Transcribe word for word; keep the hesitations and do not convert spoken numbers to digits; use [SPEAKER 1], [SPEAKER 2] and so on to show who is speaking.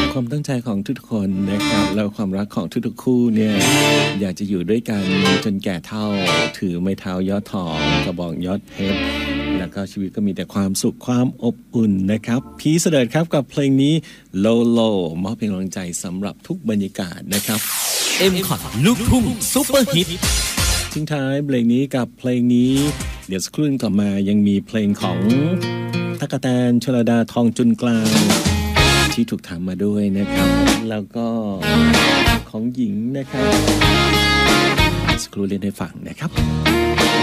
[SPEAKER 1] ความตั้งใจของทุกคนนะครับแล้วความรักของทุกๆคู่เนี่ยอยากจะอยู่ด้วยกันจนแก่เฒ่าถือไม้เท้ายอดทองกระบองยอดเพชรแล้วก็ชีวิตก็มีแต่ความสุขความอบอุ่นนะครับพีเสดิร์ดครับกับเพลงนี้โลโลมอบเป็นกำลังใจสำหรับทุกบรรยากาศนะครับ
[SPEAKER 2] เอ็ม คอท ลูกทุ่งซุปเปอร์ฮิต
[SPEAKER 1] ทิ้งท้ายเพลงนี้กับเพลงนี้เดี๋ยวสักครู่ต่อมายังมีเพลงของตั๊กแตนชลดาทองจุนกลางที่ถูกถามมาด้วยนะครับแล้วก็ของหญิงนะครับสักครู่เล่นให้ฟังนะครับ